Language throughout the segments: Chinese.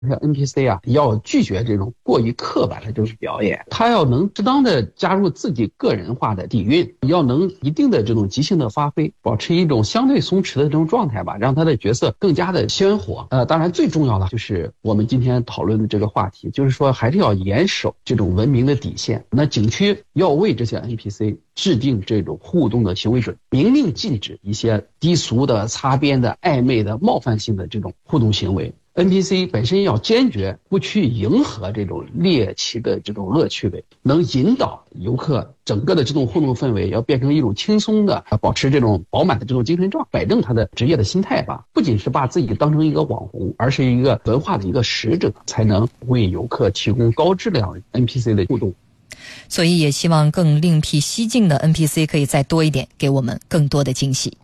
NPC 啊，要拒绝这种过于刻板的这种表演，他要能适当的加入自己个人化的底蕴，要能一定的这种即兴的发挥，保持一种相对松弛的这种状态吧，让他的角色更加的鲜活。当然最重要的就是我们今天讨论的这个话题，就是说还是要严守这种文明的底线。那景区要为这些 NPC 制定这种互动的行为准则，明令禁止一些低俗的、擦边的、暧昧的、冒犯性的这种互动行为。NPC 本身要坚决不去迎合这种猎奇的这种恶趣味，能引导游客整个的这种互动氛围要变成一种轻松的，保持这种饱满的这种精神状态，摆正他的职业的心态吧。不仅是把自己当成一个网红，而是一个文化的一个使者，才能为游客提供高质量 NPC 的互动。 所以也希望更另辟蹊径的 NPC 可以再多一点，给我们更多的惊喜。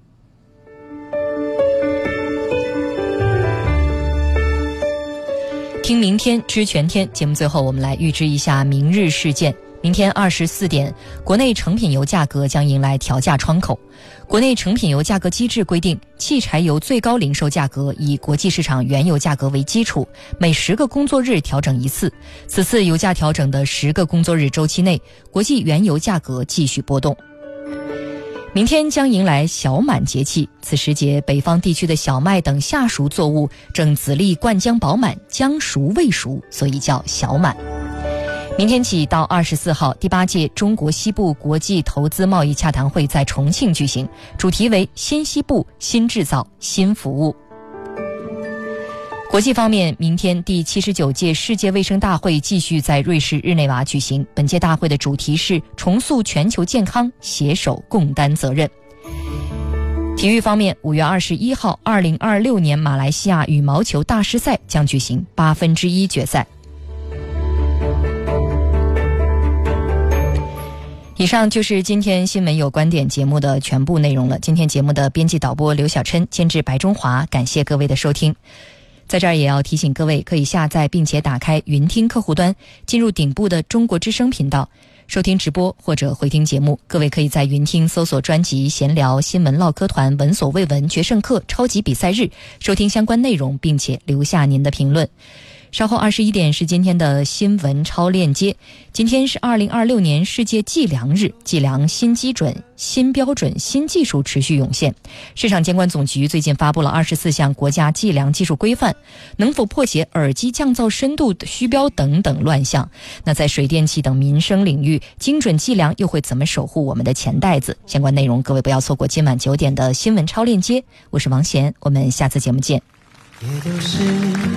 听明天知全天节目，最后我们来预知一下明日事件。明天24点，国内成品油价格将迎来调价窗口。国内成品油价格机制规定，汽柴油最高零售价格以国际市场原油价格为基础，每10个工作日调整一次。此次油价调整的10个工作日周期内，国际原油价格继续波动。明天将迎来小满节气，此时节北方地区的小麦等夏熟作物正籽粒灌浆饱满，将熟未熟，所以叫小满。明天起到24号，第8届中国西部国际投资贸易洽谈会在重庆举行，主题为新西部、新制造、新服务。国际方面，明天第79届世界卫生大会继续在瑞士日内瓦举行。本届大会的主题是重塑全球健康，携手共担责任。体育方面，5月21号，2026年马来西亚羽毛球大师赛将举行1/8决赛。以上就是今天新闻有观点节目的全部内容了。今天节目的编辑导播刘小琛，监制白中华，感谢各位的收听。在这儿也要提醒各位，可以下载并且打开云听客户端，进入顶部的中国之声频道，收听直播或者回听节目。各位可以在云听搜索专辑闲聊、新闻唠嗑团、闻所未闻、决胜客、超级比赛日，收听相关内容，并且留下您的评论。稍后21点是今天的新闻超链接。今天是2026年世界计量日，计量新基准、新标准、新技术持续涌现。市场监管总局最近发布了24项国家计量技术规范，能否破解耳机降噪深度虚标等等乱象。那在水电气等民生领域，精准计量又会怎么守护我们的钱袋子？相关内容各位不要错过今晚9点的新闻超链接。我是王贤，我们下次节目见。也都是